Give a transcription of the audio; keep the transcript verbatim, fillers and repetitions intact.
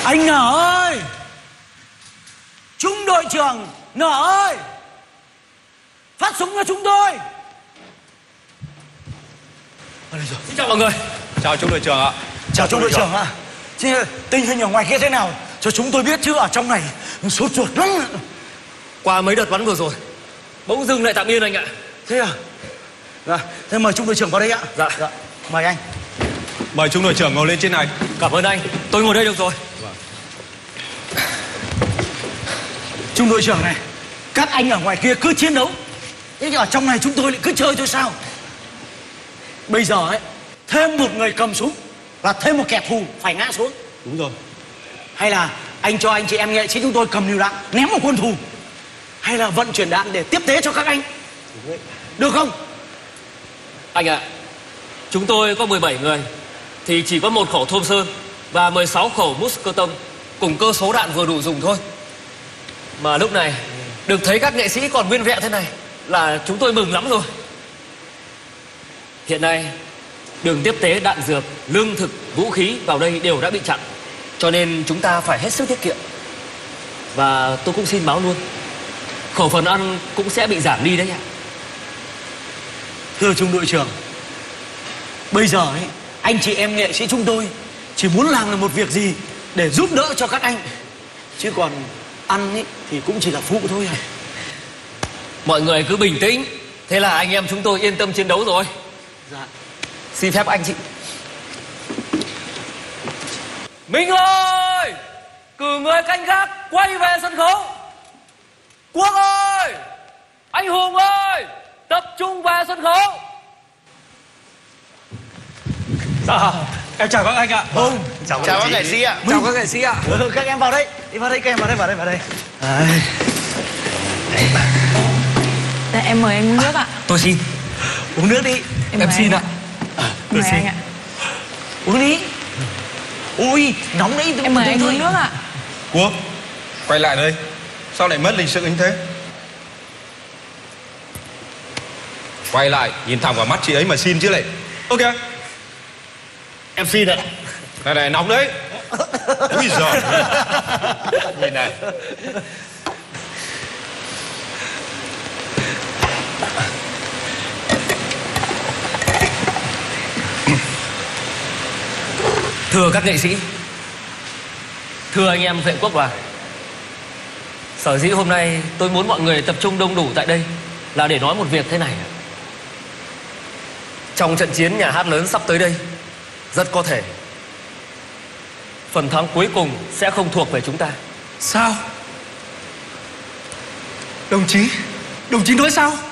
Anh Nở ơi, trung đội trưởng Nở ơi, phát súng cho chúng tôi. Xin chào mọi người. Chào trung đội trưởng ạ. Chào trung đội trưởng ạ. Chứ tình hình ở ngoài kia thế nào cho chúng tôi biết chứ, ở trong này sốt ruột lắm. Qua mấy đợt bắn vừa rồi, bỗng dưng lại tạm yên anh ạ. Thế à? Dạ, thế mời trung đội trưởng vào đây ạ. Dạ. Dạ, mời anh. Mời trung đội trưởng ngồi lên trên này. Cảm ơn anh, tôi ngồi đây được rồi. Trung đội trưởng này, các anh ở ngoài kia cứ chiến đấu, thế nhưng ở trong này chúng tôi lại cứ chơi thôi sao? Bây giờ ấy, thêm một người cầm súng và thêm một kẻ thù phải ngã xuống. Đúng rồi. Hay là anh cho anh chị em nghệ sĩ chúng tôi cầm lựu đạn ném vào quân thù, hay là vận chuyển đạn để tiếp tế cho các anh, được không? Anh ạ, chúng tôi có mười bảy người thì chỉ có một khẩu thôm sơn và mười sáu khẩu mút cơ tông cùng cơ số đạn vừa đủ dùng thôi. Mà lúc này được thấy các nghệ sĩ còn nguyên vẹn thế này là chúng tôi mừng lắm rồi. Hiện nay đường tiếp tế đạn dược, lương thực, vũ khí vào đây đều đã bị chặn, cho nên chúng ta phải hết sức tiết kiệm. Và tôi cũng xin báo luôn, khẩu phần ăn cũng sẽ bị giảm đi đấy ạ. Thưa trung đội trưởng, bây giờ ấy, anh chị em nghệ sĩ chúng tôi chỉ muốn làm được một việc gì để giúp đỡ cho các anh, chứ còn ăn ấy thì cũng chỉ là phụ thôi à. Mọi người cứ bình tĩnh, thế là anh em chúng tôi yên tâm chiến đấu rồi. Dạ. Xin phép anh chị. Minh ơi, cử người canh gác quay về sân khấu. Quốc ơi, anh Hùng ơi, tập trung về sân khấu. Dạ, em chào các anh ạ. Hùng, Chào, Chào các nghệ sĩ ạ. Chào các nghệ sĩ ạ. ừ, các em vào đây, đi vào đây, các em vào đây, vào đây, vào đây. Đấy. Dạ, em mời anh uống nước ạ. Tôi xin. Uống nước đi. Em, Em mời xin anh ạ. Mời xin. anh ạ. Uống đi. Ui, nóng đấy. Em mời anh uống nước ạ. Quốc, quay lại đây. Sao lại mất lịch sự như thế? Quay lại, nhìn thẳng vào mắt chị ấy mà xin chứ lại. Ok. Em xin ạ. Này này, nóng đấy. Ui giời. Nhìn này. Thưa các nghệ sĩ, thưa anh em Vệ Quốc Đoàn, sở dĩ hôm nay tôi muốn mọi người tập trung đông đủ tại đây là để nói một việc thế này. Trong trận chiến nhà hát lớn sắp tới đây, rất có thể phần thắng cuối cùng sẽ không thuộc về chúng ta. Sao? Đồng chí, đồng chí nói sao?